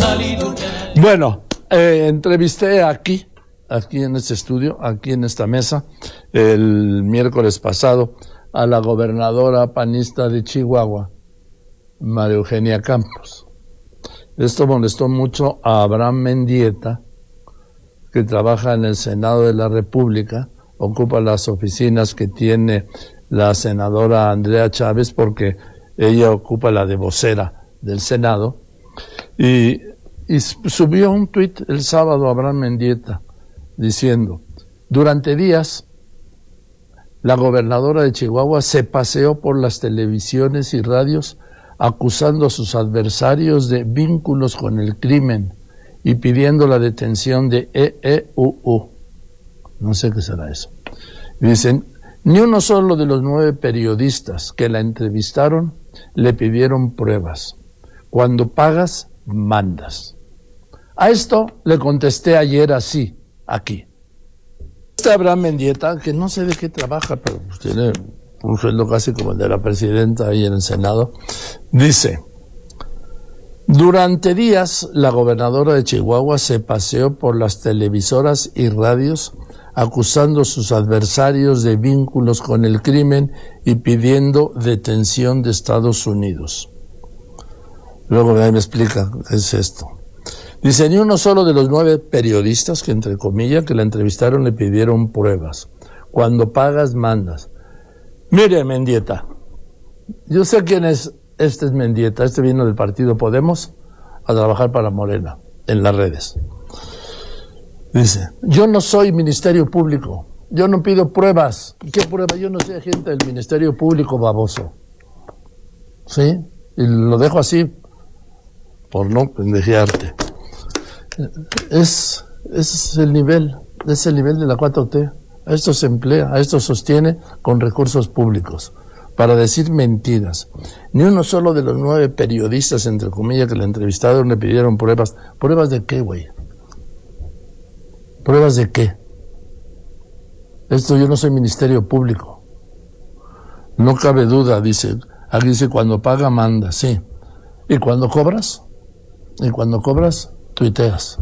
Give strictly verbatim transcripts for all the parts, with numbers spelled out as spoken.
Bueno, eh, entrevisté aquí, aquí en este estudio, aquí en esta mesa, el miércoles pasado, a la gobernadora panista de Chihuahua, María Eugenia Campos. Esto molestó mucho a Abraham Mendieta, que trabaja en el Senado de la República, ocupa las oficinas que tiene la senadora Andrea Chávez, porque ella ocupa la de vocera del Senado, y, y subió un tuit el sábado Abraham Mendieta, diciendo: durante días, la gobernadora de Chihuahua se paseó por las televisiones y radios acusando a sus adversarios de vínculos con el crimen y pidiendo la detención de E E U U. No sé qué será eso. Dicen, ni uno solo de los nueve periodistas que la entrevistaron le pidieron pruebas. Cuando pagas, mandas. A esto le contesté ayer así, aquí. Este Abraham Mendieta, que no sé de qué trabaja, pero pues tiene un sueldo casi como el de la presidenta ahí en el Senado, dice: durante días, la gobernadora de Chihuahua se paseó por las televisoras y radios acusando a sus adversarios de vínculos con el crimen y pidiendo detención de Estados Unidos. Luego me explica qué es esto. Dice, ni uno solo de los nueve periodistas que, entre comillas, que la entrevistaron le pidieron pruebas. Cuando pagas, mandas. Mire, Mendieta, yo sé quién es. Este es Mendieta, este vino del partido Podemos a trabajar para Morena, en las redes. Dice, yo no soy Ministerio Público, yo no pido pruebas. ¿Qué pruebas? Yo no soy agente del Ministerio Público, baboso. ¿Sí? Y lo dejo así, por no pendejearte. Es, es el nivel, es el nivel de la cuatro T. A esto se emplea, a esto sostiene con recursos públicos, para decir mentiras. Ni uno solo de los nueve periodistas, entre comillas, que la entrevistaron le pidieron pruebas. ¿Pruebas de qué, güey? ¿Pruebas de qué? Esto yo no soy Ministerio Público. No cabe duda, dice. Aquí dice, cuando paga, manda, sí. ¿Y cuando cobras? Y cuando cobras, tuiteas.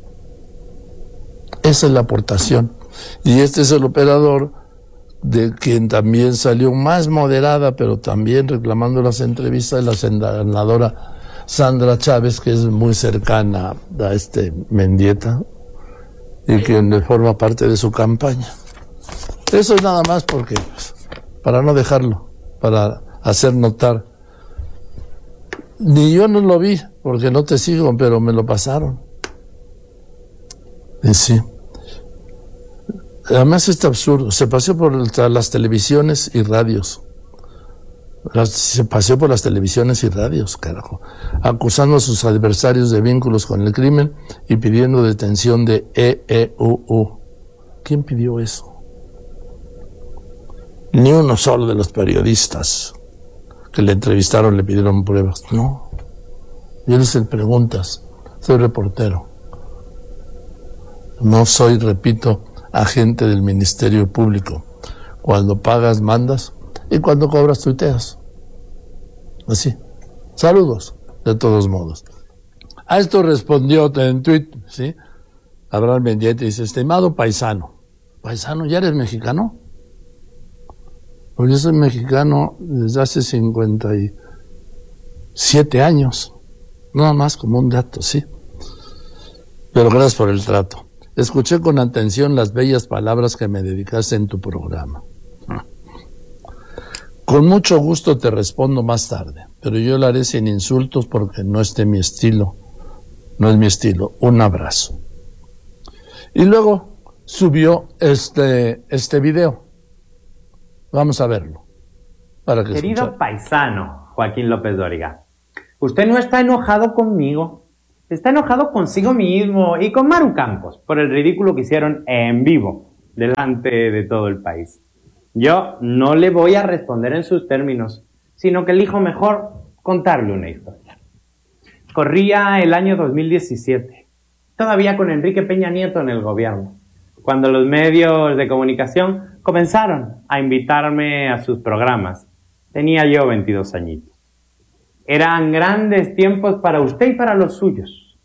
Esa es la aportación. Y este es el operador de quien también salió más moderada, pero también reclamando las entrevistas de la senadora Sandra Chávez, que es muy cercana a este Mendieta y quien forma parte de su campaña. Eso es nada más porque, pues, para no dejarlo, para hacer notar. Ni yo no lo vi, porque no te sigo, pero me lo pasaron. Y sí. Además, este absurdo. Se paseó por las televisiones y radios. Se paseó por las televisiones y radios, carajo. Acusando a sus adversarios de vínculos con el crimen y pidiendo detención de E E U U. ¿Quién pidió eso? Ni uno solo de los periodistas que le entrevistaron le pidieron pruebas. No. Yo les hice preguntas. Soy reportero. No soy, repito, agente del Ministerio Público. Cuando pagas, mandas, y cuando cobras, tuiteas. Así. Saludos, de todos modos. A esto respondió en tuit, ¿sí? Abraham Mendieta dice, estimado paisano. ¿Paisano? ¿Ya eres mexicano? Pues yo soy mexicano desde hace cincuenta y siete años. Nada más como un dato, ¿sí? Pero gracias por el trato. Escuché con atención las bellas palabras que me dedicaste en tu programa. Con mucho gusto te respondo más tarde, pero yo lo haré sin insultos porque no es de mi estilo. No es mi estilo. Un abrazo. Y luego subió este, este video. Vamos a verlo. Para que Querido escuche. paisano Joaquín López Dóriga, usted no está enojado conmigo. Está enojado consigo mismo y con Maru Campos por el ridículo que hicieron en vivo delante de todo el país. Yo no le voy a responder en sus términos, sino que elijo mejor contarle una historia. Corría el año dos mil diecisiete, todavía con Enrique Peña Nieto en el gobierno, cuando los medios de comunicación comenzaron a invitarme a sus programas. Tenía yo veintidós añitos. Eran grandes tiempos para usted y para los suyos.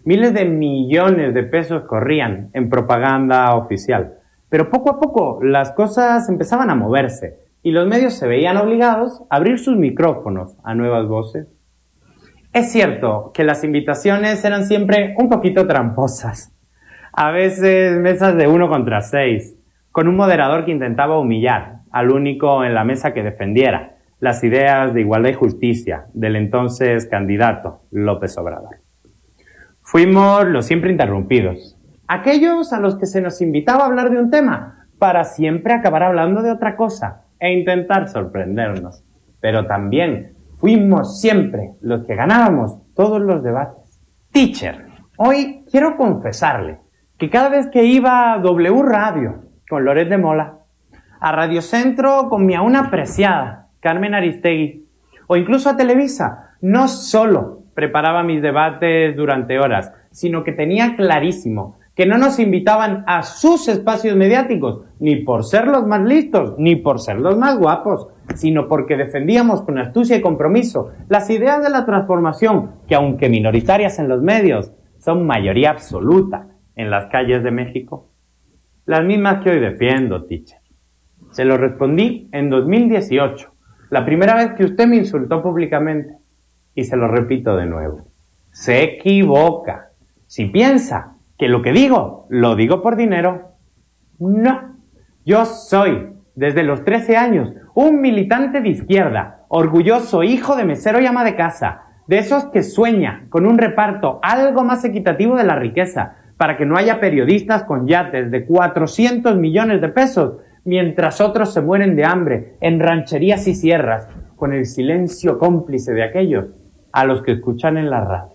Miles de millones de pesos corrían en propaganda oficial. Pero poco a poco las cosas empezaban a moverse y los medios se veían obligados a abrir sus micrófonos a nuevas voces. Es cierto que las invitaciones eran siempre un poquito tramposas. A veces mesas de uno contra seis, con un moderador que intentaba humillar al único en la mesa que defendiera las ideas de igualdad y justicia del entonces candidato López Obrador. Fuimos los siempre interrumpidos, aquellos a los que se nos invitaba a hablar de un tema para siempre acabar hablando de otra cosa e intentar sorprendernos. Pero también fuimos siempre los que ganábamos todos los debates. Teacher, hoy quiero confesarle que cada vez que iba a W Radio con Loret de Mola, a Radio Centro con mi aún apreciada Carmen Aristegui, o incluso a Televisa, no solo preparaba mis debates durante horas, sino que tenía clarísimo que no nos invitaban a sus espacios mediáticos, ni por ser los más listos, ni por ser los más guapos, sino porque defendíamos con astucia y compromiso las ideas de la transformación, que aunque minoritarias en los medios, son mayoría absoluta en las calles de México. Las mismas que hoy defiendo, teacher. Se lo respondí en dos mil dieciocho, la primera vez que usted me insultó públicamente. Y se lo repito de nuevo. Se equivoca. Si piensa que lo que digo, lo digo por dinero, no. Yo soy, desde los trece años, un militante de izquierda, orgulloso hijo de mesero y ama de casa, de esos que sueña con un reparto algo más equitativo de la riqueza, para que no haya periodistas con yates de cuatrocientos millones de pesos, mientras otros se mueren de hambre en rancherías y sierras, con el silencio cómplice de aquellos a los que escuchan en la radio.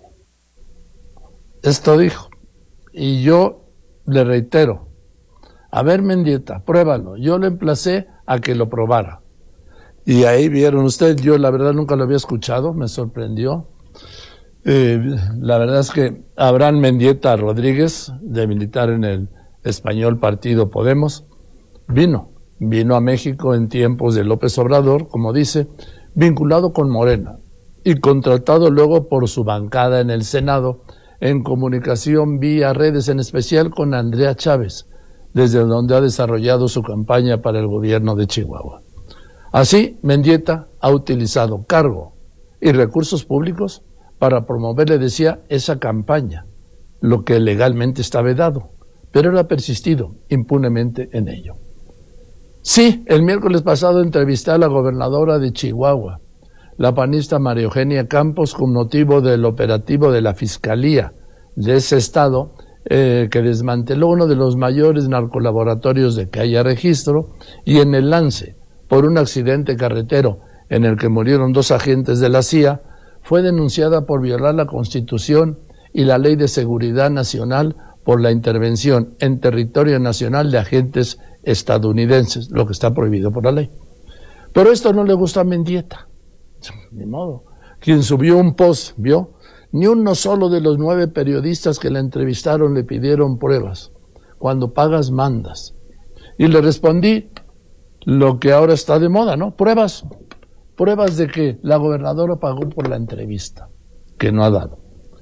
Esto dijo. Y yo le reitero, a ver, Mendieta, pruébalo. Yo le emplacé a que lo probara. Y ahí vieron ustedes, yo la verdad nunca lo había escuchado, me sorprendió. Eh, la verdad es que Abraham Mendieta Rodríguez, de militar en el español partido Podemos, vino, vino a México en tiempos de López Obrador, como dice, vinculado con Morena y contratado luego por su bancada en el Senado en comunicación vía redes, en especial con Andrea Chávez, desde donde ha desarrollado su campaña para el gobierno de Chihuahua. Así, Mendieta ha utilizado cargo y recursos públicos para promover, le decía, esa campaña, lo que legalmente está vedado, pero él ha persistido impunemente en ello. Sí, el miércoles pasado entrevisté a la gobernadora de Chihuahua, la panista María Eugenia Campos, con motivo del operativo de la Fiscalía de ese estado, eh, que desmanteló uno de los mayores narcolaboratorios de que haya registro, y en el lance, por un accidente carretero en el que murieron dos agentes de la C I A, fue denunciada por violar la Constitución y la Ley de Seguridad Nacional por la intervención en territorio nacional de agentes estadounidenses, lo que está prohibido por la ley. Pero esto no le gusta a Mendieta. Ni modo. Quien subió un post, ¿vio? Ni uno solo de los nueve periodistas que la entrevistaron le pidieron pruebas. Cuando pagas, mandas. Y le respondí lo que ahora está de moda, ¿no? Pruebas. Pruebas de que la gobernadora pagó por la entrevista, que no ha dado.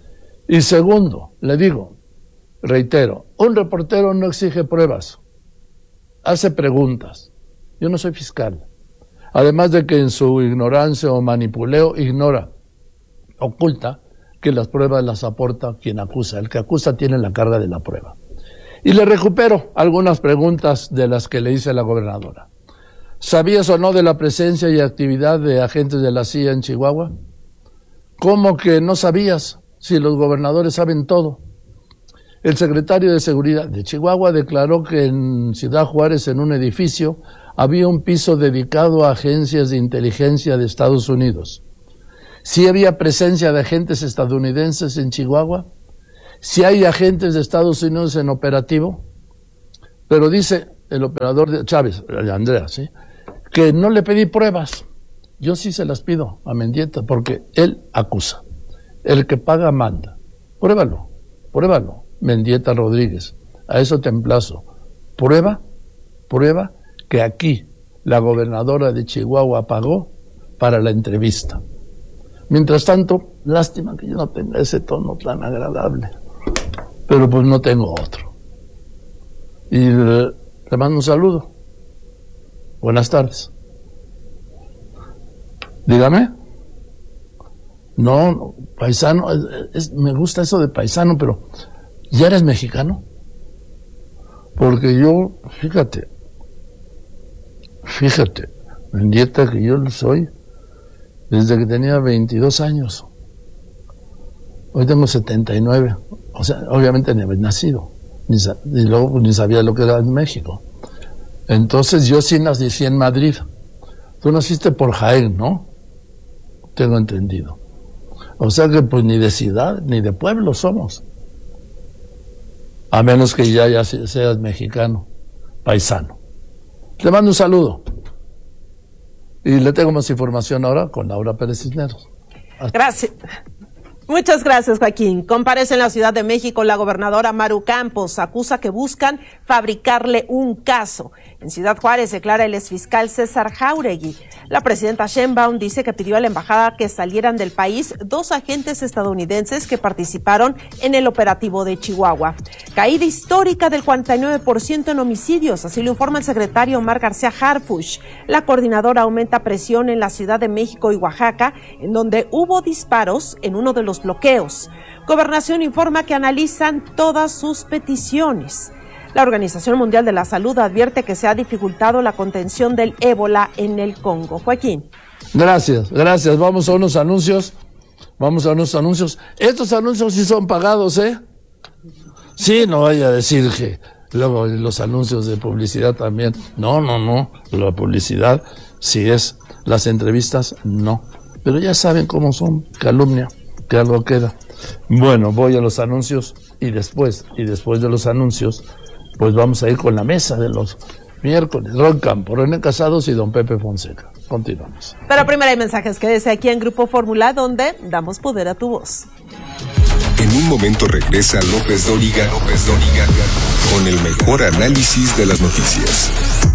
Y segundo, le digo, reitero, un reportero no exige pruebas, hace preguntas. Yo no soy fiscal. Además de que en su ignorancia o manipuleo ignora, oculta, que las pruebas las aporta quien acusa. El que acusa tiene la carga de la prueba. Y le recupero algunas preguntas de las que le hice a la gobernadora. ¿Sabías o no de la presencia y actividad de agentes de la C I A en Chihuahua? ¿Cómo que no sabías si los gobernadores saben todo? El secretario de Seguridad de Chihuahua declaró que en Ciudad Juárez, en un edificio, había un piso dedicado a agencias de inteligencia de Estados Unidos. ¿Sí había presencia de agentes estadounidenses en Chihuahua? ¿Sí hay agentes de Estados Unidos en operativo? Pero dice el operador de Chávez, Andrea, ¿sí?, que no le pedí pruebas. Yo sí se las pido a Mendieta, porque él acusa. El que paga manda. Pruébalo, pruébalo, Mendieta Rodríguez. A eso te emplazo. Prueba, prueba que aquí la gobernadora de Chihuahua pagó para la entrevista. Mientras tanto, lástima que yo no tenga ese tono tan agradable. pero pues no tengo otro. Y le, le mando un saludo. Buenas tardes. Dígame. No, no paisano, es, es, me gusta eso de paisano, pero ¿ya eres mexicano? Porque yo, fíjate, fíjate, en dieta que yo soy desde que tenía veintidós años. Hoy tengo setenta y nueve. O sea, obviamente ni había nacido. Ni, y luego pues, ni sabía lo que era en México. Entonces yo sí nací en Madrid. Tú naciste por Jaén, ¿no? Tengo entendido. O sea que pues ni de ciudad ni de pueblo somos. A menos que ya, ya seas mexicano, paisano. Le mando un saludo. Y le tengo más información ahora con Laura Pérez Cisneros. Hasta. Gracias. Muchas gracias, Joaquín. Comparece en la Ciudad de México la gobernadora Maru Campos. Acusa que buscan fabricarle un caso. En Ciudad Juárez declara el exfiscal César Jáuregui. La presidenta Sheinbaum dice que pidió a la embajada que salieran del país dos agentes estadounidenses que participaron en el operativo de Chihuahua. Caída histórica del cuarenta y nueve por ciento en homicidios, así lo informa el secretario Omar García Harfuch. La coordinadora aumenta presión en la Ciudad de México y Oaxaca, en donde hubo disparos en uno de los bloqueos. Gobernación informa que analizan todas sus peticiones. La Organización Mundial de la Salud advierte que se ha dificultado la contención del ébola en el Congo. Joaquín. Gracias, gracias. Vamos a unos anuncios. Vamos a unos anuncios. Estos anuncios sí son pagados, ¿eh? Sí, no vaya a decir que luego los anuncios de publicidad también. No, no, no. La publicidad sí es. Las entrevistas no. Pero ya saben cómo son. Calumnia. Que algo queda. Bueno, voy a los anuncios y después, y después de los anuncios, pues vamos a ir con la mesa de los miércoles. Ron Campo, René Casados y don Pepe Fonseca. Continuamos. Pero primero hay mensajes. Quédese aquí en Grupo Fórmula, donde damos poder a tu voz. En un momento regresa López Dóriga, López Dóriga, con el mejor análisis de las noticias.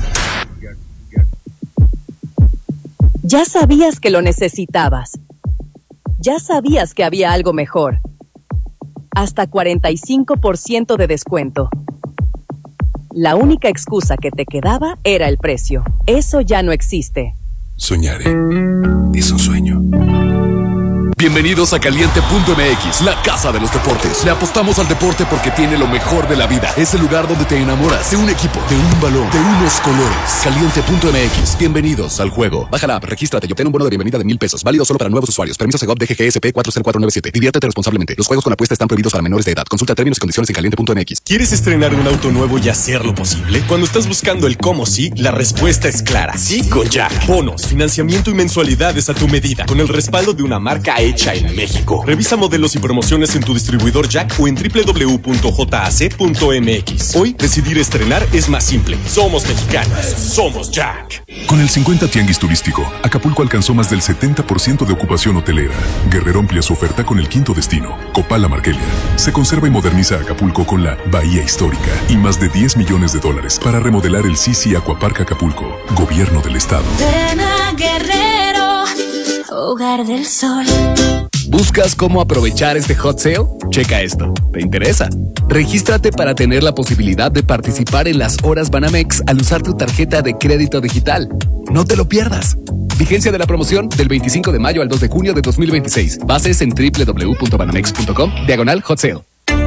Ya sabías que lo necesitabas. Ya sabías que había algo mejor. Hasta cuarenta y cinco por ciento de descuento. La única excusa que te quedaba era el precio. Eso ya no existe. Soñaré. Es un sueño. Bienvenidos a Caliente punto M X, la casa de los deportes. Le apostamos al deporte porque tiene lo mejor de la vida. Es el lugar donde te enamoras de un equipo, de un balón, de unos colores. Caliente punto M X, bienvenidos al juego. Baja la app, regístrate y obtén un bono de bienvenida de mil pesos. Válido solo para nuevos usuarios. Permiso Segov D G G S P cuatro cero cuatro nueve siete. Diviértete responsablemente. Los juegos con apuesta están prohibidos para menores de edad. Consulta términos y condiciones en Caliente punto M X. ¿Quieres estrenar un auto nuevo y hacerlo posible? Cuando estás buscando el cómo sí, la respuesta es clara. Sí con Jack. Bonos, financiamiento y mensualidades a tu medida, con el respaldo de una marca hecha en México. Revisa modelos y promociones en tu distribuidor Jack o en doble u doble u doble u punto j a c punto m x. Hoy, decidir estrenar es más simple. Somos mexicanos. Somos Jack. Con el cincuenta Tianguis Turístico, Acapulco alcanzó más del setenta por ciento de ocupación hotelera. Guerrero amplía su oferta con el quinto destino, Copala Marquelia. Se conserva y moderniza Acapulco con la Bahía Histórica y más de diez millones de dólares para remodelar el Sisi Aquapark Acapulco. Gobierno del Estado. Ven a Guerrero, hogar del sol. ¿Buscas cómo aprovechar este hot sale? Checa esto. ¿Te interesa? Regístrate para tener la posibilidad de participar en las horas Banamex al usar tu tarjeta de crédito digital. No te lo pierdas. Vigencia de la promoción del veinticinco de mayo al dos de junio de dos mil veintiséis. Bases en doble u doble u doble u punto banamex punto com, diagonal hot sale.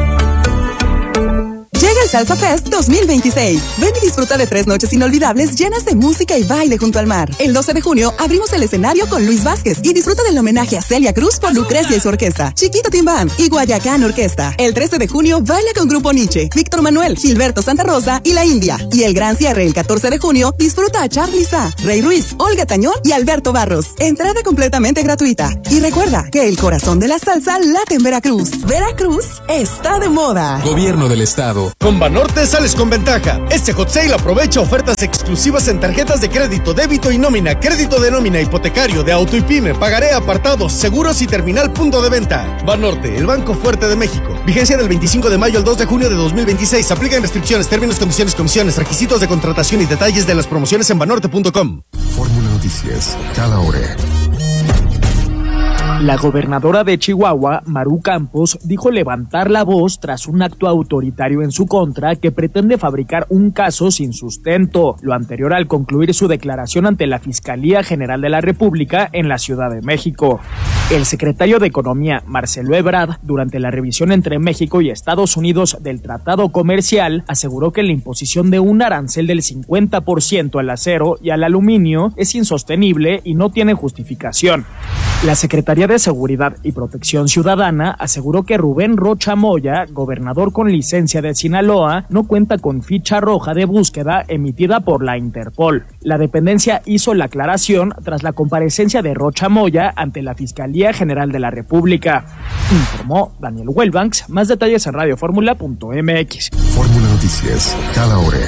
Llega el Salsa Fest dos mil veintiséis. Ven y disfruta de tres noches inolvidables llenas de música y baile junto al mar. El doce de junio abrimos el escenario con Luis Vázquez y disfruta del homenaje a Celia Cruz por Lucrecia y su orquesta, Chiquito Team Band y Guayacán Orquesta. El trece de junio baila con Grupo Nietzsche, Víctor Manuel, Gilberto Santa Rosa y La India. Y el gran cierre el catorce de junio disfruta a Charly Sa, Rey Ruiz, Olga Tañón y Alberto Barros. Entrada completamente gratuita. Y recuerda que el corazón de la salsa late en Veracruz. Veracruz está de moda. Gobierno del Estado. Con Banorte sales con ventaja. Este hot sale aprovecha ofertas exclusivas en tarjetas de crédito, débito y nómina, crédito de nómina, hipotecario, de auto y pyme, pagaré, apartados, seguros y terminal punto de venta. Banorte, el banco fuerte de México. Vigencia del veinticinco de mayo al dos de junio de dos mil veintiséis. Aplican restricciones, términos, condiciones, comisiones, requisitos de contratación y detalles de las promociones en banorte punto com. Fórmula Noticias, cada hora. La gobernadora de Chihuahua, Maru Campos, dijo levantar la voz tras un acto autoritario en su contra que pretende fabricar un caso sin sustento, lo anterior al concluir su declaración ante la Fiscalía General de la República en la Ciudad de México. El secretario de Economía, Marcelo Ebrard, durante la revisión entre México y Estados Unidos del Tratado Comercial, aseguró que la imposición de un arancel del cincuenta por ciento al acero y al aluminio es insostenible y no tiene justificación. La Secretaría de Seguridad y Protección Ciudadana aseguró que Rubén Rocha Moya, gobernador con licencia de Sinaloa, no cuenta con ficha roja de búsqueda emitida por la Interpol. La dependencia hizo la aclaración tras la comparecencia de Rocha Moya ante la Fiscalía General de la República. Informó Daniel Wellbanks. Más detalles en radio fórmula punto m x. Fórmula Noticias, cada hora.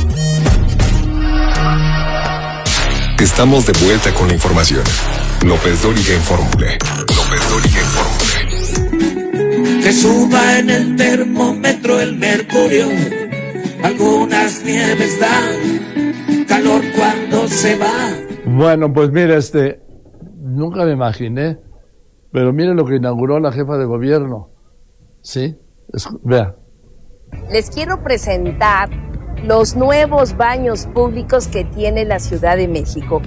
Estamos de vuelta con la información. López Dóriga en Fórmula. López Dóriga en Fórmula. Que suba en el termómetro el mercurio. Algunas nieves dan calor cuando se va. Bueno, pues mira, este, nunca me imaginé, pero mire lo que inauguró la jefa de gobierno. ¿Sí? Es, vea. Les quiero presentar los nuevos baños públicos que tiene la Ciudad de México.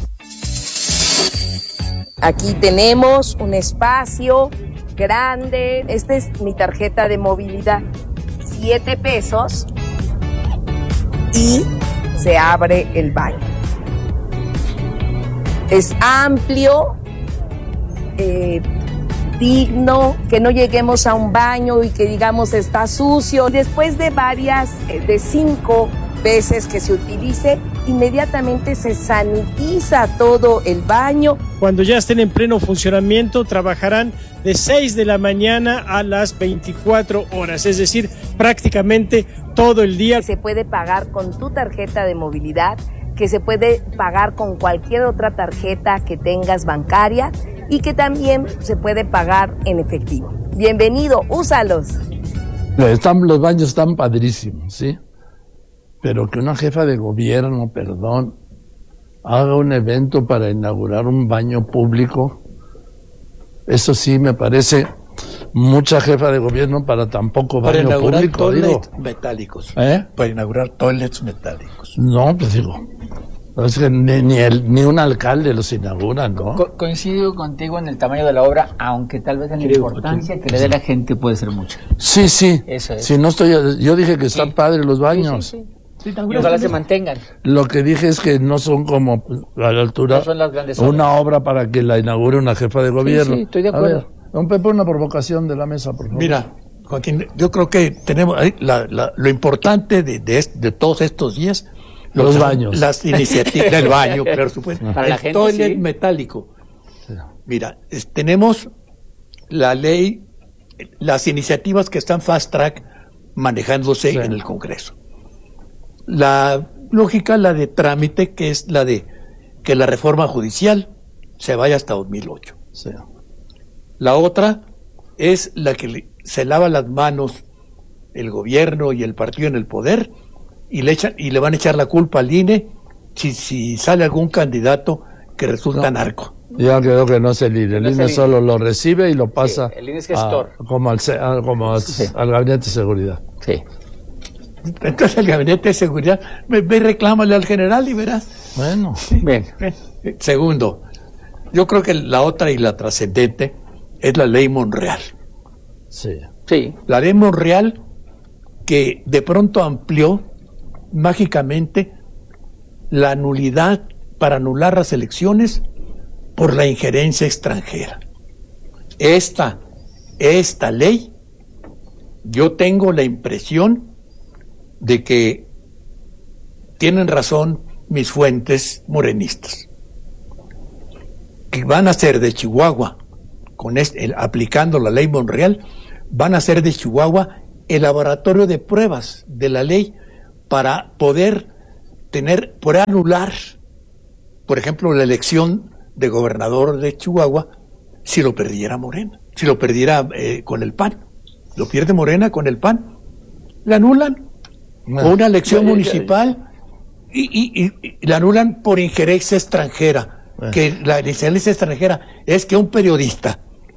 Aquí tenemos un espacio grande. Esta es mi tarjeta de movilidad. Siete pesos y se abre el baño. Es amplio, eh, digno, que no lleguemos a un baño y que digamos está sucio. Después de varias, eh, de cinco veces que se utilice, inmediatamente se sanitiza todo el baño. Cuando ya estén en pleno funcionamiento, trabajarán de seis de la mañana a las veinticuatro horas, es decir, prácticamente todo el día. Se puede pagar con tu tarjeta de movilidad, que se puede pagar con cualquier otra tarjeta que tengas bancaria y que también se puede pagar en efectivo. Bienvenido, úsalos. Están, los baños están padrísimos, ¿sí? Pero que una jefa de gobierno, perdón, haga un evento para inaugurar un baño público, eso sí me parece mucha jefa de gobierno para tan poco baño para inaugurar público. Toilets digo. metálicos. ¿Eh? Para inaugurar toilets metálicos. No, pues digo, es que ni, ni, el, ni un alcalde los inaugura, ¿no? Co coincido contigo en el tamaño de la obra, aunque tal vez en la Creo importancia que, que le dé la gente puede ser mucha. Sí, sí. Eso es. Si no estoy, yo dije que están sí. padres los baños. Sí, sí, sí. Sí, y ojalá se mantengan. Lo que dije es que no son como a la altura no son las grandes una obra. obra para que la inaugure una jefa de gobierno. Sí, sí, estoy de acuerdo. A ver, don Pepe, una provocación de la mesa, por favor. Mira, Joaquín, yo creo que tenemos ahí la, la, lo importante de, de, de todos estos días, los, los baños, las iniciativas del baño, por supuesto, para el la gente, toilet sí. metálico. Mira, es, tenemos la ley, las iniciativas que están fast track manejándose sí. en el Congreso. La lógica, la de trámite, que es la de que la reforma judicial se vaya hasta dos mil ocho. Sí. La otra es la que se lava las manos el gobierno y el partido en el poder y le echan, y le van a echar la culpa al I N E si, si sale algún candidato que resulta no. narco. Ya creo que no es el I N E, el no I N E el solo lo recibe y lo pasa sí, el I N E es gestor. A, como, al, a, como al, sí. al gabinete de seguridad. Sí. Entonces el gabinete de seguridad, ve, ve reclámale al general y verás. Bueno. Bien. Segundo, yo creo que la otra y la trascendente es la ley Monreal. Sí. Sí. La ley Monreal que de pronto amplió mágicamente la nulidad para anular las elecciones por la injerencia extranjera. Esta, esta ley, yo tengo la impresión de que tienen razón mis fuentes morenistas, que van a ser de Chihuahua, con este, el, aplicando la ley Monreal, van a ser de Chihuahua el laboratorio de pruebas de la ley para poder tener, poder anular, por ejemplo, la elección de gobernador de Chihuahua si lo perdiera Morena, si lo perdiera eh, con el P A N. Lo pierde Morena con el P A N, la anulan. O una elección municipal y, y, y, y la anulan por injerencia extranjera. Bueno. Que la injerencia extranjera es que un periodista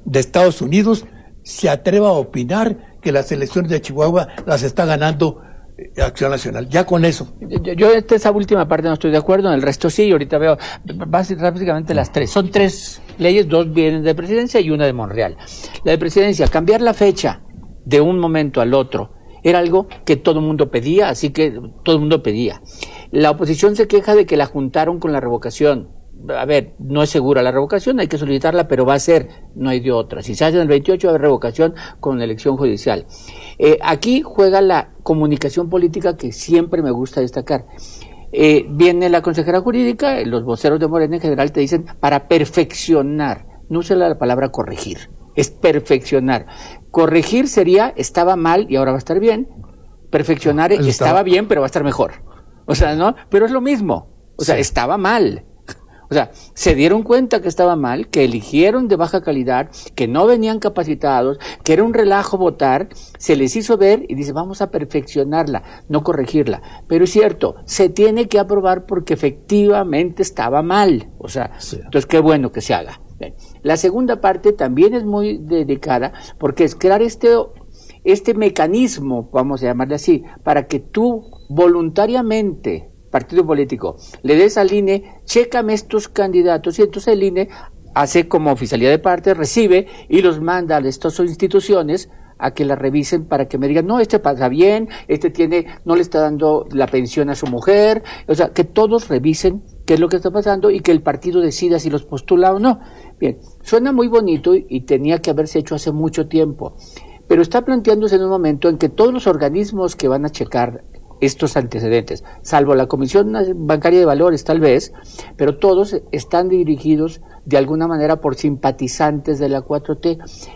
de Estados Unidos se atreva a opinar que las elecciones de Chihuahua las está ganando Acción Nacional. Ya con eso. Yo, yo en esa última parte no estoy de acuerdo, en el resto sí, ahorita veo básicamente las tres. Son tres leyes, dos vienen de presidencia y una de Monreal. La de presidencia, cambiar la fecha de un momento al otro, era algo que todo el mundo pedía, así que todo el mundo pedía. La oposición se queja de que la juntaron con la revocación. A ver, no es segura la revocación, hay que solicitarla, pero va a ser, no hay de otra. Si se hace en el veintiocho, va a haber revocación con la elección judicial. Eh, aquí juega la comunicación política que siempre me gusta destacar. Eh, viene la consejera jurídica, los voceros de Morena en general te dicen para perfeccionar, no usa la palabra corregir, es perfeccionar. Corregir sería estaba mal y ahora va a estar bien. Perfeccionar no, estaba, estaba bien, pero va a estar mejor. O sea, ¿no? Pero es lo mismo. O sea, sí. Estaba mal. O sea, se dieron cuenta que estaba mal, que eligieron de baja calidad, que no venían capacitados, que era un relajo votar, se les hizo ver y dice, vamos a perfeccionarla, no corregirla. Pero es cierto, se tiene que aprobar porque efectivamente estaba mal. O sea, sí. Entonces qué bueno que se haga. Bien. La segunda parte también es muy delicada porque es crear este, este mecanismo, vamos a llamarle así, para que tú voluntariamente, partido político, le des al I N E, chécame estos candidatos, y entonces el I N E hace como oficialidad de parte, recibe y los manda a estas instituciones a que la revisen para que me digan, no, este pasa bien, este tiene, no le está dando la pensión a su mujer, o sea, que todos revisen qué es lo que está pasando y que el partido decida si los postula o no. Bien, suena muy bonito y, y tenía que haberse hecho hace mucho tiempo, pero está planteándose en un momento en que todos los organismos que van a checar estos antecedentes, salvo la Comisión Bancaria de Valores tal vez, pero todos están dirigidos de alguna manera por simpatizantes de la cuatro T.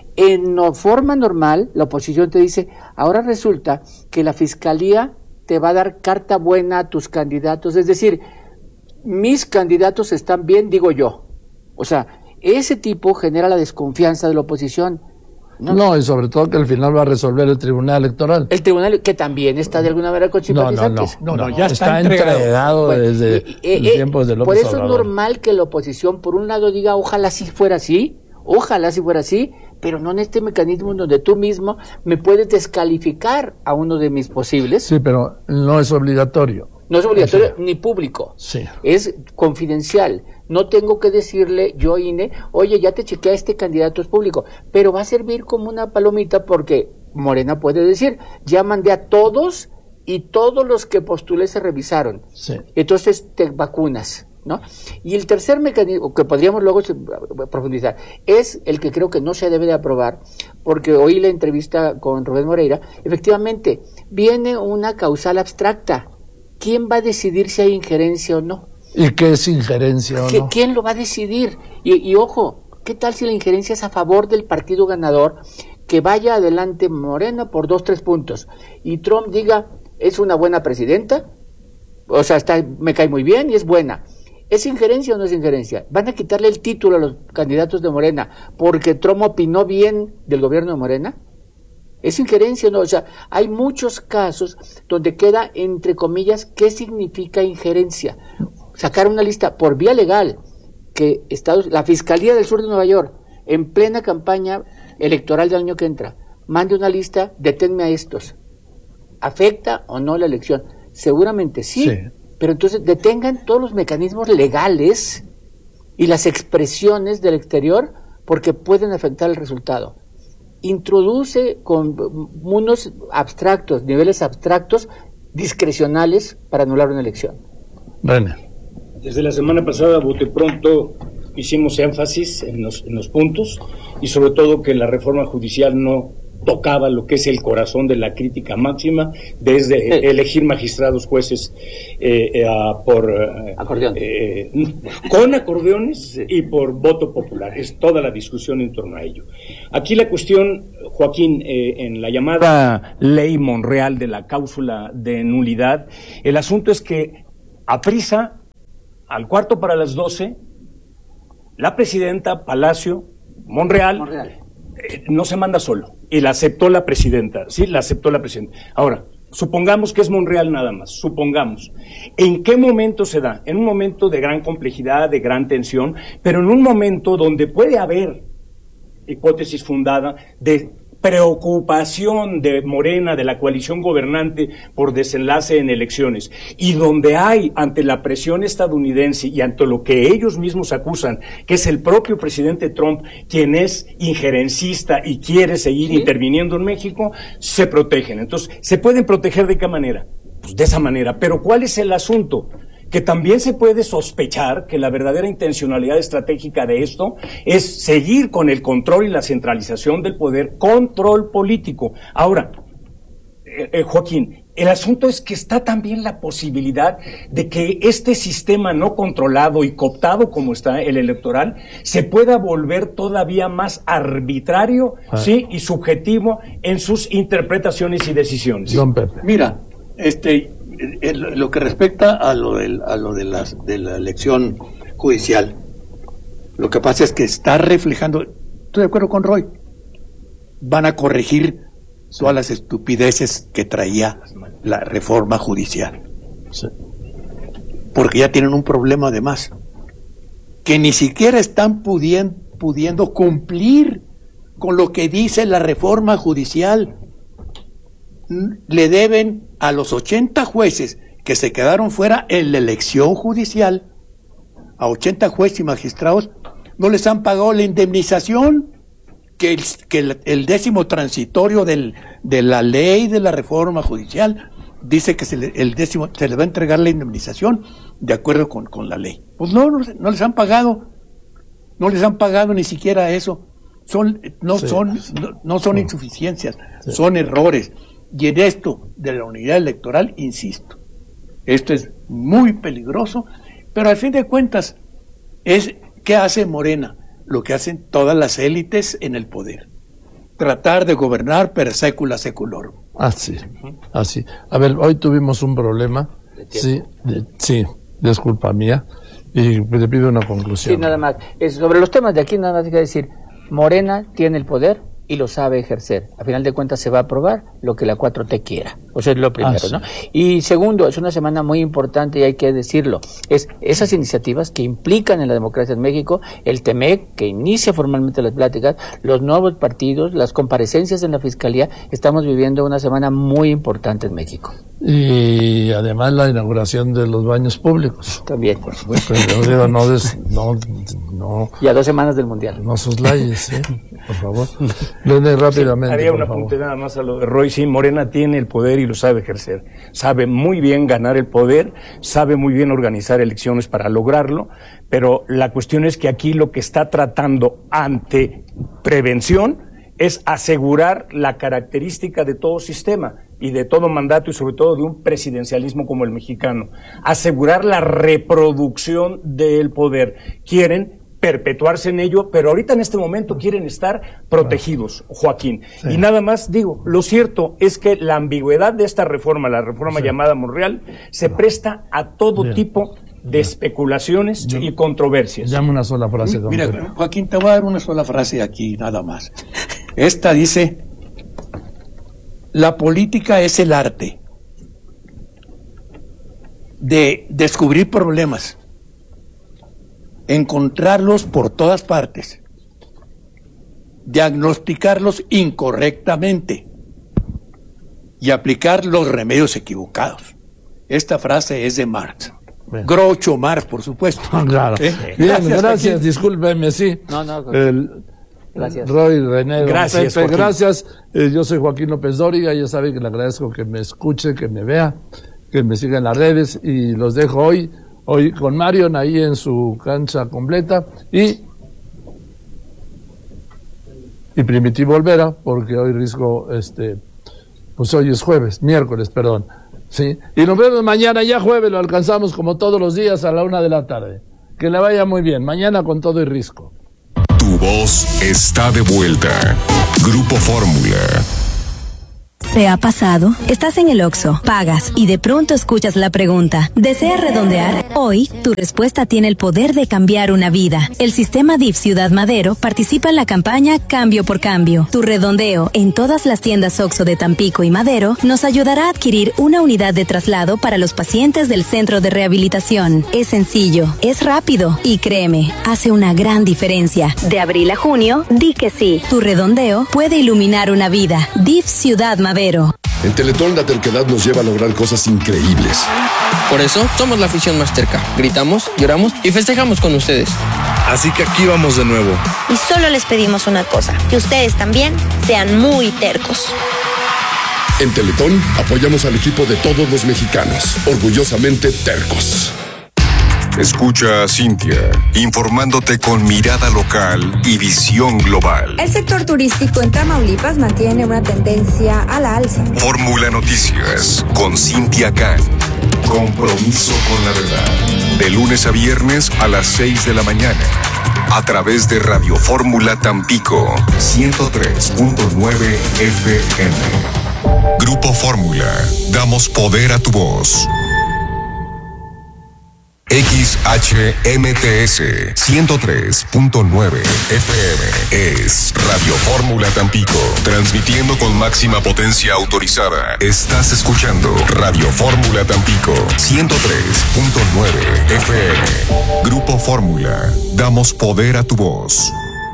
En no, forma normal, la oposición te dice, ahora resulta que la Fiscalía te va a dar carta buena a tus candidatos, es decir, mis candidatos están bien, digo yo. O sea, ese tipo genera la desconfianza de la oposición. No. no, y sobre todo que al final va a resolver el Tribunal Electoral. El Tribunal que también está de alguna manera con simpatizantes. No, no, no, no, no ya está, está entregado, entregado bueno, desde eh, eh, los tiempos de López Por eso Obrador. Es normal que la oposición, por un lado, diga, ojalá si fuera así, ojalá si fuera así, pero no en este mecanismo donde tú mismo me puedes descalificar a uno de mis posibles. Sí, pero no es obligatorio. No es obligatorio sí. Ni público. Sí. Es confidencial. No tengo que decirle yo, I N E, oye, ya te chequeé a este candidato, es público. Pero va a servir como una palomita porque Morena puede decir, ya mandé a todos y todos los que postulé se revisaron. Sí. Entonces te vacunas, ¿no? Y el tercer mecanismo, que podríamos luego profundizar, es el que creo que no se debe de aprobar, porque oí la entrevista con Rubén Moreira, efectivamente, viene una causal abstracta. ¿Quién va a decidir si hay injerencia o no? ¿Y qué es injerencia o no? ¿Quién lo va a decidir? Y, y ojo, ¿qué tal si la injerencia es a favor del partido ganador? Que vaya adelante Morena por dos, tres puntos. Y Trump diga, es una buena presidenta, o sea, está, me cae muy bien y es buena. ¿Es injerencia o no es injerencia? ¿Van a quitarle el título a los candidatos de Morena porque Trump opinó bien del gobierno de Morena? ¿Es injerencia o no? O sea, hay muchos casos donde queda, entre comillas, ¿qué significa injerencia? Sacar una lista por vía legal que Estados, la Fiscalía del Sur de Nueva York, en plena campaña electoral del año que entra, mande una lista, deténme a estos. ¿Afecta o no la elección? Seguramente sí, sí, pero entonces detengan todos los mecanismos legales y las expresiones del exterior porque pueden afectar el resultado. Introduce con unos abstractos, niveles abstractos, discrecionales para anular una elección. René. Desde la semana pasada, bote pronto, hicimos énfasis en los, en los puntos y sobre todo que la reforma judicial no tocaba lo que es el corazón de la crítica máxima, desde sí. elegir magistrados, jueces eh, eh, por eh, acordeón. eh, con acordeones sí. y por voto popular. Es toda la discusión en torno a ello. Aquí la cuestión, Joaquín, eh, en la llamada ley Monreal de la cláusula de nulidad, el asunto es que a prisa, al cuarto para las doce, la presidenta Palacio Monreal, Monreal. Eh, no se manda solo, y la aceptó la presidenta, sí, la aceptó la presidenta. Ahora, supongamos que es Monreal nada más, supongamos. ¿En qué momento se da? En un momento de gran complejidad, de gran tensión, pero en un momento donde puede haber hipótesis fundada de preocupación de Morena, de la coalición gobernante, por desenlace en elecciones, y donde hay, ante la presión estadounidense y ante lo que ellos mismos acusan, que es el propio presidente Trump quien es injerencista y quiere seguir ¿Sí? interviniendo en México, se protegen. Entonces, ¿se pueden proteger de qué manera? Pues de esa manera. Pero ¿cuál es el asunto? Que también se puede sospechar que la verdadera intencionalidad estratégica de esto es seguir con el control y la centralización del poder, control político. Ahora, eh, eh, Joaquín, el asunto es que está también la posibilidad de que este sistema no controlado y cooptado como está el electoral se pueda volver todavía más arbitrario, ah. sí, y subjetivo en sus interpretaciones y decisiones. Don Pepe. Mira, este En lo que respecta a lo, del, a lo de, las, de la elección judicial, lo que pasa es que está reflejando, estoy de acuerdo con Roy, van a corregir sí. todas las estupideces que traía la reforma judicial. Sí. Porque ya tienen un problema además, que ni siquiera están pudien, pudiendo cumplir con lo que dice la reforma judicial. Le deben a los ochenta jueces que se quedaron fuera en la elección judicial, a ochenta jueces y magistrados, no les han pagado la indemnización que el, que el, el décimo transitorio del, de la ley de la reforma judicial dice que se le, el décimo se les va a entregar la indemnización de acuerdo con, con la ley. Pues no, no, no les han pagado, no les han pagado ni siquiera eso. Son, no sí. son, no, no son insuficiencias, sí. son errores. Y en esto de la unidad electoral, insisto, esto es muy peligroso, pero al fin de cuentas, es ¿qué hace Morena? Lo que hacen todas las élites en el poder. Tratar de gobernar per secula seculorum. Así, así. A ver, hoy tuvimos un problema, sí, de, sí, disculpa mía, y te pido una conclusión. Sí, nada más. Es sobre los temas de aquí, nada más hay que decir, Morena tiene el poder y lo sabe ejercer. A final de cuentas se va a aprobar lo que la cuatro T quiera. O sea, es lo primero, ah, sí. ¿no? Y segundo, es una semana muy importante y hay que decirlo. Es esas iniciativas que implican en la democracia en México, el T M E C, que inicia formalmente las pláticas, los nuevos partidos, las comparecencias en la Fiscalía. Estamos viviendo una semana muy importante en México. Y además la inauguración de los baños públicos. También. Por supuesto. Yo digo, no, des, no, no. Y a dos semanas del Mundial. No soslayes, ¿eh? Por favor. Viene rápidamente. Sí, haría un apunte nada más a lo de Roy. Sí, Morena tiene el poder y lo sabe ejercer. Sabe muy bien ganar el poder, sabe muy bien organizar elecciones para lograrlo, pero la cuestión es que aquí lo que está tratando ante prevención es asegurar la característica de todo sistema y de todo mandato y sobre todo de un presidencialismo como el mexicano. Asegurar la reproducción del poder. Quieren perpetuarse en ello, pero ahorita en este momento quieren estar protegidos, Joaquín. Sí. Y nada más digo, lo cierto es que la ambigüedad de esta reforma, la reforma sí. llamada Monreal, se presta a todo Bien. tipo de Bien. especulaciones Yo, y controversias. Llame una sola frase. Don Mira, Pedro. Joaquín, te voy a dar una sola frase aquí, nada más. Esta dice, la política es el arte de descubrir problemas, encontrarlos por todas partes, diagnosticarlos incorrectamente y aplicar los remedios equivocados. Esta frase es de Marx. Bien. Groucho Marx, por supuesto. Claro. ¿Eh? Bien, gracias, gracias discúlpeme, sí. No, no, El, gracias. Roy, René, gracias, Pepe, gracias. Eh, yo soy Joaquín López Dóriga, ya saben que le agradezco que me escuche, que me vea, que me siga en las redes y los dejo hoy Hoy con Marion ahí en su cancha completa y y Primitivo Olvera, porque hoy Risco, este, pues hoy es jueves, miércoles, perdón, sí, y nos vemos mañana, ya jueves, lo alcanzamos como todos los días a la una de la tarde. Que le vaya muy bien, mañana con todo y Risco. Tu voz está de vuelta. Grupo Fórmula. ¿Te ha pasado? Estás en el Oxxo, pagas y de pronto escuchas la pregunta, ¿deseas redondear? Hoy, tu respuesta tiene el poder de cambiar una vida. El sistema D I F Ciudad Madero participa en la campaña Cambio por Cambio. Tu redondeo en todas las tiendas Oxxo de Tampico y Madero nos ayudará a adquirir una unidad de traslado para los pacientes del centro de rehabilitación. Es sencillo, es rápido y créeme, hace una gran diferencia. De abril a junio, di que sí. Tu redondeo puede iluminar una vida. D I F Ciudad Madero. En Teletón la terquedad nos lleva a lograr cosas increíbles. Por eso somos la afición más terca. Gritamos, lloramos y festejamos con ustedes. Así que aquí vamos de nuevo. Y solo les pedimos una cosa, que ustedes también sean muy tercos. En Teletón apoyamos al equipo de todos los mexicanos, orgullosamente tercos. Escucha a Cintia, informándote con mirada local y visión global. El sector turístico en Tamaulipas mantiene una tendencia a la alza. Fórmula Noticias, con Cintia Can. Compromiso con la verdad. De lunes a viernes a las seis de la mañana. A través de Radio Fórmula Tampico, ciento tres punto nueve F M. Grupo Fórmula, damos poder a tu voz. X H M T S ciento tres punto nueve F M es Radio Fórmula Tampico, transmitiendo con máxima potencia autorizada. Estás escuchando Radio Fórmula Tampico ciento tres punto nueve F M. Grupo Fórmula, damos poder a tu voz.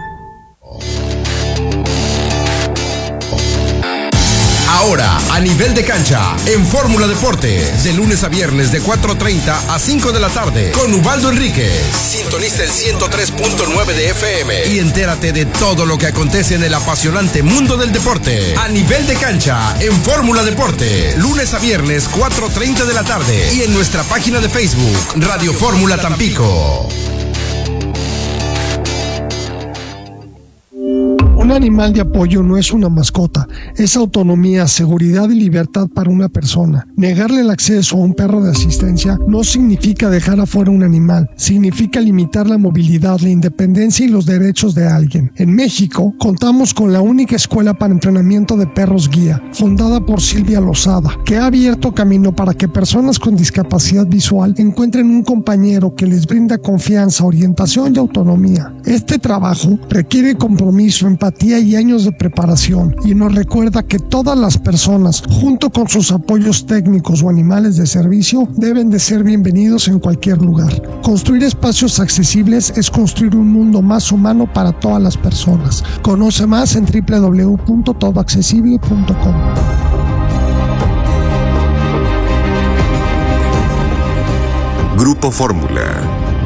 Ahora, a nivel de cancha, en Fórmula Deportes, de lunes a viernes de cuatro treinta a cinco de la tarde, con Ubaldo Enríquez. Sintoniza el ciento tres punto nueve de F M y entérate de todo lo que acontece en el apasionante mundo del deporte. A nivel de cancha, en Fórmula Deporte, lunes a viernes cuatro treinta de la tarde y en nuestra página de Facebook, Radio Fórmula Tampico. Un animal de apoyo no es una mascota, es autonomía, seguridad y libertad para una persona. Negarle el acceso a un perro de asistencia no significa dejar afuera un animal, significa limitar la movilidad, la independencia y los derechos de alguien. En México, contamos con la única escuela para entrenamiento de perros guía, fundada por Silvia Lozada, que ha abierto camino para que personas con discapacidad visual encuentren un compañero que les brinda confianza, orientación y autonomía. Este trabajo requiere compromiso, empatía y años de preparación, y nos recuerda que todas las personas, junto con sus apoyos técnicos o animales de servicio, deben de ser bienvenidos en cualquier lugar. Construir espacios accesibles es construir un mundo más humano para todas las personas. Conoce más en doble u doble u doble u punto todo accesible punto com. Grupo Fórmula.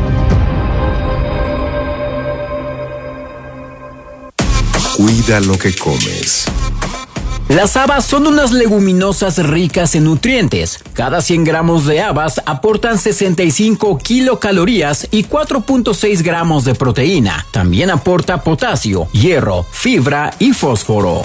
Cuida lo que comes. Las habas son unas leguminosas ricas en nutrientes. Cada cien gramos de habas aportan sesenta y cinco kilocalorías y cuatro punto seis gramos de proteína. También aporta potasio, hierro, fibra y fósforo.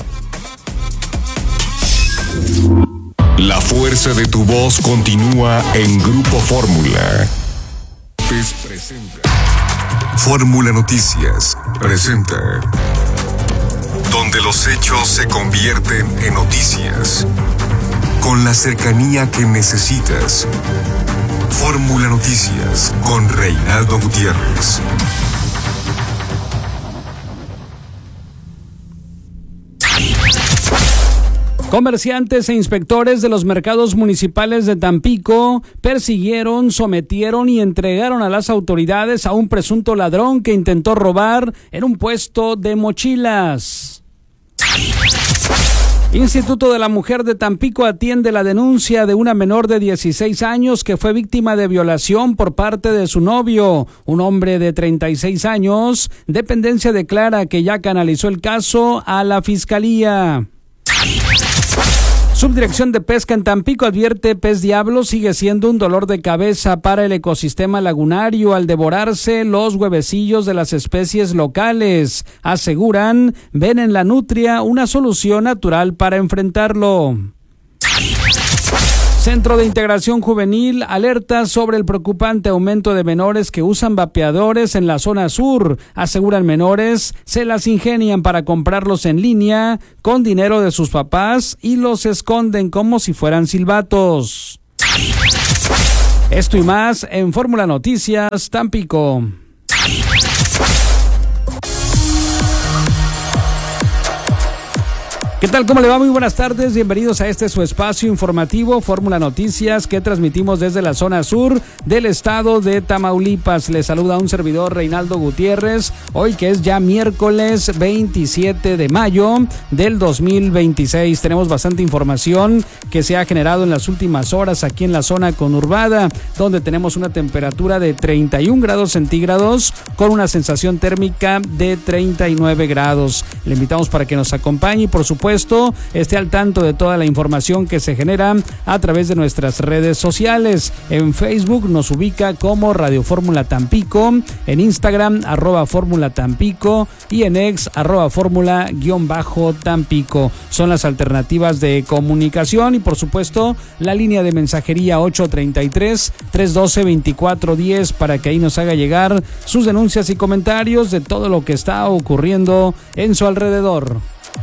La fuerza de tu voz continúa en Grupo Fórmula. Presenta. Fórmula Noticias presenta. Donde los hechos se convierten en noticias. Con la cercanía que necesitas. Fórmula Noticias con Reinaldo Gutiérrez. Comerciantes e inspectores de los mercados municipales de Tampico persiguieron, sometieron y entregaron a las autoridades a un presunto ladrón que intentó robar en un puesto de mochilas. Instituto de la Mujer de Tampico atiende la denuncia de una menor de dieciséis años que fue víctima de violación por parte de su novio, un hombre de treinta y seis años. Dependencia declara que ya canalizó el caso a la Fiscalía. Subdirección de Pesca en Tampico advierte pez diablo sigue siendo un dolor de cabeza para el ecosistema lagunario al devorarse los huevecillos de las especies locales. Aseguran, ven en la nutria una solución natural para enfrentarlo. Centro de Integración Juvenil alerta sobre el preocupante aumento de menores que usan vapeadores en la zona sur. Aseguran menores se las ingenian para comprarlos en línea con dinero de sus papás y los esconden como si fueran silbatos. Esto y más en Fórmula Noticias Tampico. ¿Qué tal? ¿Cómo le va? Muy buenas tardes. Bienvenidos a este su espacio informativo Fórmula Noticias que transmitimos desde la zona sur del estado de Tamaulipas. Les saluda un servidor, Reinaldo Gutiérrez, hoy que es ya miércoles veintisiete de mayo del dos mil veintiséis. Tenemos bastante información que se ha generado en las últimas horas aquí en la zona conurbada, donde tenemos una temperatura de treinta y un grados centígrados con una sensación térmica de treinta y nueve grados. Le invitamos para que nos acompañe y por supuesto esté al tanto de toda la información que se genera a través de nuestras redes sociales. En Facebook nos ubica como Radio Fórmula Tampico, en Instagram arroba Fórmula Tampico y en X arroba Fórmula guión bajo Tampico. Son las alternativas de comunicación y por supuesto la línea de mensajería ocho treinta y tres, trescientos doce, veinticuatro diez para que ahí nos haga llegar sus denuncias y comentarios de todo lo que está ocurriendo en su alrededor.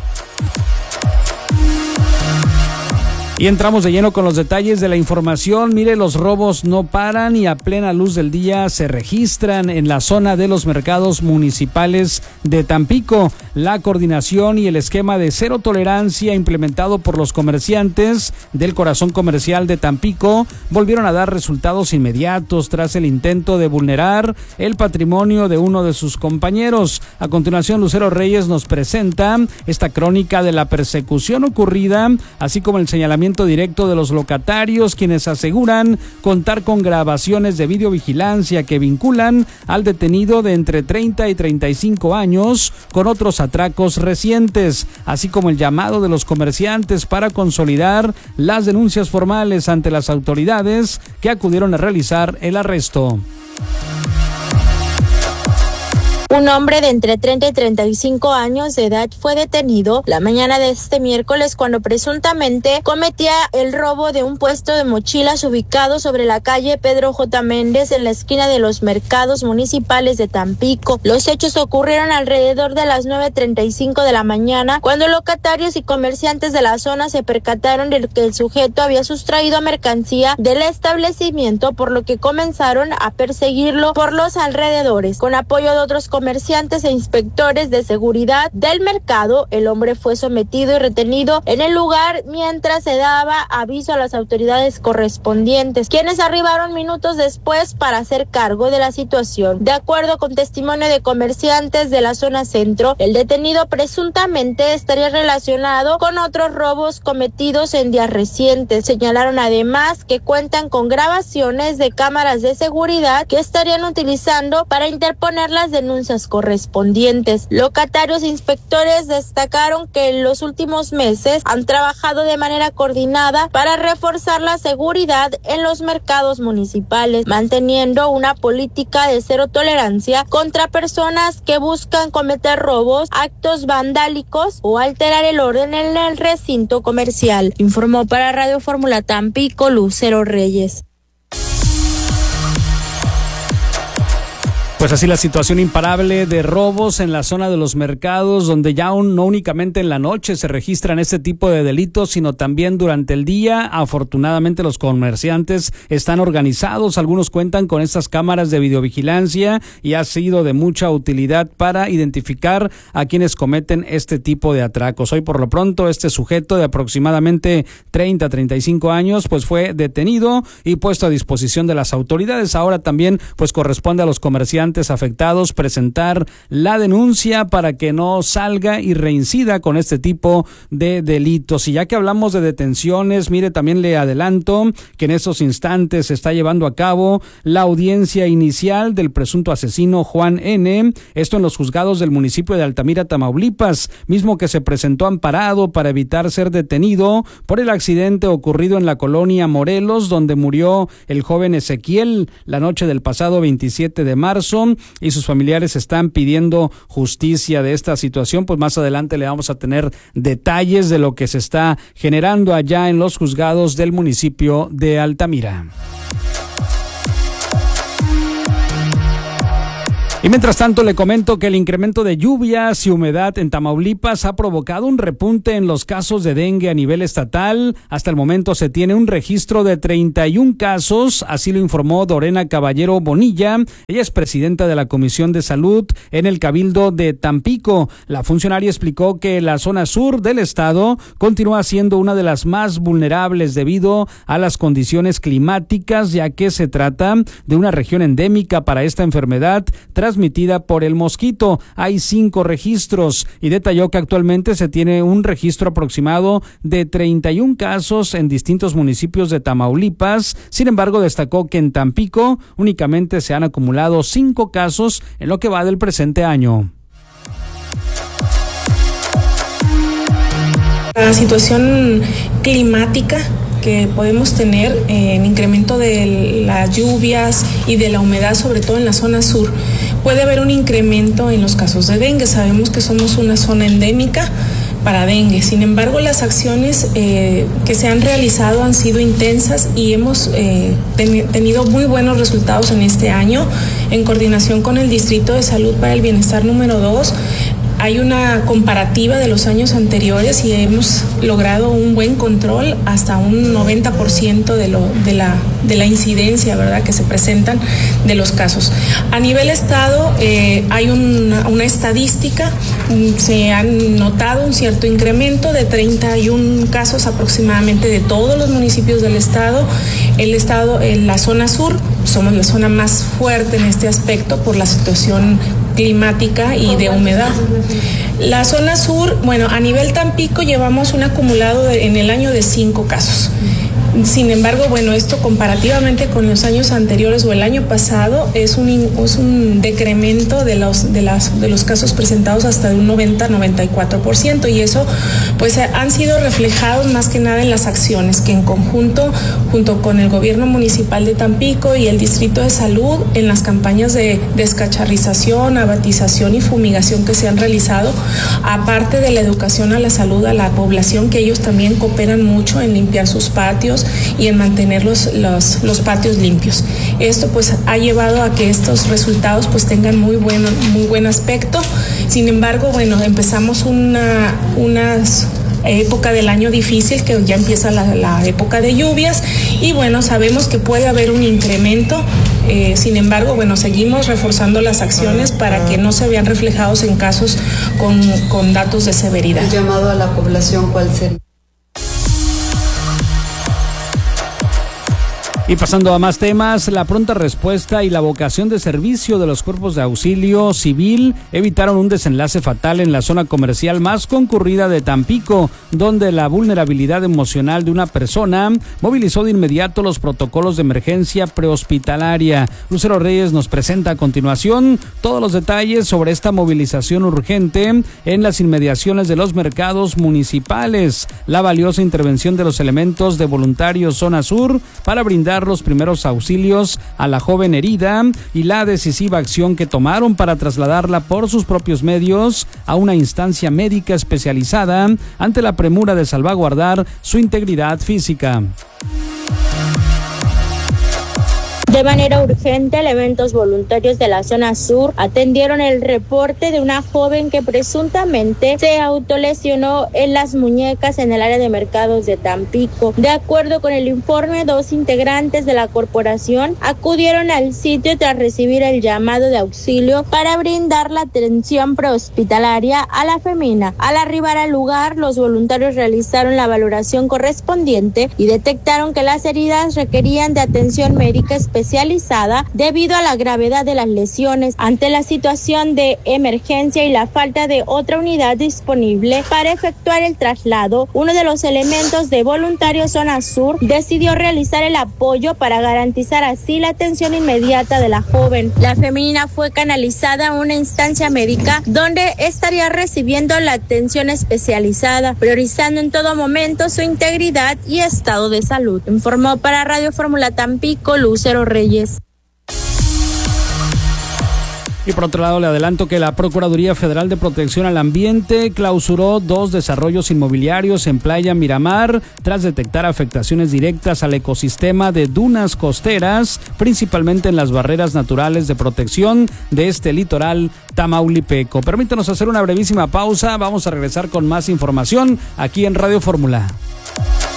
Y entramos de lleno con los detalles de la información. Mire, los robos no paran y a plena luz del día se registran en la zona de los mercados municipales de Tampico. La coordinación y el esquema de cero tolerancia implementado por los comerciantes del corazón comercial de Tampico volvieron a dar resultados inmediatos tras el intento de vulnerar el patrimonio de uno de sus compañeros. A continuación, Lucero Reyes nos presenta esta crónica de la persecución ocurrida, así como el señalamiento directo de los locatarios, quienes aseguran contar con grabaciones de videovigilancia que vinculan al detenido de entre treinta y treinta y cinco años con otros atracos recientes, así como el llamado de los comerciantes para consolidar las denuncias formales ante las autoridades que acudieron a realizar el arresto. Un hombre de entre treinta y treinta y cinco años de edad fue detenido la mañana de este miércoles cuando presuntamente cometía el robo de un puesto de mochilas ubicado sobre la calle Pedro J. Méndez en la esquina de los mercados municipales de Tampico. Los hechos ocurrieron alrededor de las nueve treinta y cinco de la mañana cuando locatarios y comerciantes de la zona se percataron de que el sujeto había sustraído mercancía del establecimiento, por lo que comenzaron a perseguirlo por los alrededores. Con apoyo de otros comerciantes e inspectores de seguridad del mercado, el hombre fue sometido y retenido en el lugar mientras se daba aviso a las autoridades correspondientes, quienes arribaron minutos después para hacer cargo de la situación. De acuerdo con testimonio de comerciantes de la zona centro, el detenido presuntamente estaría relacionado con otros robos cometidos en días recientes. Señalaron además que cuentan con grabaciones de cámaras de seguridad que estarían utilizando para interponer las denuncias correspondientes. Locatarios e inspectores destacaron que en los últimos meses han trabajado de manera coordinada para reforzar la seguridad en los mercados municipales, manteniendo una política de cero tolerancia contra personas que buscan cometer robos, actos vandálicos o alterar el orden en el recinto comercial. Informó para Radio Fórmula Tampico, Lucero Reyes. Pues así la situación imparable de robos en la zona de los mercados, donde ya un, no únicamente en la noche se registran este tipo de delitos, sino también durante el día. Afortunadamente los comerciantes están organizados, algunos cuentan con estas cámaras de videovigilancia y ha sido de mucha utilidad para identificar a quienes cometen este tipo de atracos. Hoy por lo pronto este sujeto de aproximadamente treinta a treinta y cinco años pues fue detenido y puesto a disposición de las autoridades. Ahora también pues corresponde a los comerciantes afectados presentar la denuncia para que no salga y reincida con este tipo de delitos. Y ya que hablamos de detenciones, mire, también le adelanto que en estos instantes se está llevando a cabo la audiencia inicial del presunto asesino Juan N., esto en los juzgados del municipio de Altamira, Tamaulipas, mismo que se presentó amparado para evitar ser detenido por el accidente ocurrido en la colonia Morelos, donde murió el joven Ezequiel la noche del pasado veintisiete de marzo. caso y sus familiares están pidiendo justicia de esta situación. Pues más adelante le vamos a tener detalles de lo que se está generando allá en los juzgados del municipio de Altamira. Y mientras tanto le comento que el incremento de lluvias y humedad en Tamaulipas ha provocado un repunte en los casos de dengue a nivel estatal. Hasta el momento se tiene un registro de treinta y un casos, así lo informó Dorena Caballero Bonilla. Ella es presidenta de la Comisión de Salud en el Cabildo de Tampico. La funcionaria explicó que la zona sur del estado continúa siendo una de las más vulnerables debido a las condiciones climáticas, ya que se trata de una región endémica para esta enfermedad transmitida por el mosquito. Hay cinco registros y detalló que actualmente se tiene un registro aproximado de treinta y un casos en distintos municipios de Tamaulipas. Sin embargo, destacó que en Tampico únicamente se han acumulado cinco casos en lo que va del presente año. La situación climática que podemos tener en incremento de las lluvias y de la humedad, sobre todo en la zona sur, puede haber un incremento en los casos de dengue. Sabemos que somos una zona endémica para dengue. Sin embargo, las acciones eh, que se han realizado han sido intensas y hemos eh, ten, tenido muy buenos resultados en este año. En coordinación con el Distrito de Salud para el Bienestar número dos, hay una comparativa de los años anteriores y hemos logrado un buen control, hasta un noventa por ciento de, lo, de, la, de la incidencia, ¿verdad?, que se presentan de los casos. A nivel estado eh, hay una, una estadística, se han notado un cierto incremento de treinta y un casos aproximadamente de todos los municipios del estado. El estado, en la zona sur, somos la zona más fuerte en este aspecto por la situación climática y de humedad. La zona sur, bueno, a nivel Tampico llevamos un acumulado de, en el año de cinco casos. Sin embargo, bueno, esto comparativamente con los años anteriores o el año pasado es un, es un decremento de los, de, las, de los casos presentados hasta de un noventa a noventa y cuatro por ciento, y eso pues han sido reflejados más que nada en las acciones que en conjunto, junto con el gobierno municipal de Tampico y el Distrito de Salud, en las campañas de descacharrización, abatización y fumigación que se han realizado, aparte de la educación a la salud a la población, que ellos también cooperan mucho en limpiar sus patios y en mantener los, los, los patios limpios. Esto pues ha llevado a que estos resultados pues tengan muy buen, muy buen aspecto. Sin embargo, bueno, empezamos una, unas época del año difícil, que ya empieza la, la época de lluvias, y bueno, sabemos que puede haber un incremento. Eh, sin embargo, bueno, seguimos reforzando las acciones para que no se vean reflejados en casos con, con datos de severidad. El llamado a la población, ¿cuál sería? Y pasando a más temas, la pronta respuesta y la vocación de servicio de los cuerpos de auxilio civil evitaron un desenlace fatal en la zona comercial más concurrida de Tampico, donde la vulnerabilidad emocional de una persona movilizó de inmediato los protocolos de emergencia prehospitalaria. Lucero Reyes nos presenta a continuación todos los detalles sobre esta movilización urgente en las inmediaciones de los mercados municipales, la valiosa intervención de los elementos de Voluntarios Zona Sur para brindar los primeros auxilios a la joven herida y la decisiva acción que tomaron para trasladarla por sus propios medios a una instancia médica especializada ante la premura de salvaguardar su integridad física. De manera urgente, elementos voluntarios de la zona sur atendieron el reporte de una joven que presuntamente se autolesionó en las muñecas en el área de mercados de Tampico. De acuerdo con el informe, dos integrantes de la corporación acudieron al sitio tras recibir el llamado de auxilio para brindar la atención prehospitalaria a la femina. Al arribar al lugar, los voluntarios realizaron la valoración correspondiente y detectaron que las heridas requerían de atención médica especial especializada debido a la gravedad de las lesiones. Ante la situación de emergencia y la falta de otra unidad disponible para efectuar el traslado, uno de los elementos de Voluntarios Zona Sur decidió realizar el apoyo para garantizar así la atención inmediata de la joven. La femenina fue canalizada a una instancia médica donde estaría recibiendo la atención especializada, priorizando en todo momento su integridad y estado de salud. Informó para Radio Fórmula Tampico Lucero Reyes. Y por otro lado, le adelanto que la Procuraduría Federal de Protección al Ambiente clausuró dos desarrollos inmobiliarios en Playa Miramar tras detectar afectaciones directas al ecosistema de dunas costeras, principalmente en las barreras naturales de protección de este litoral tamaulipeco. Permítanos hacer una brevísima pausa. Vamos a regresar con más información aquí en Radio Fórmula.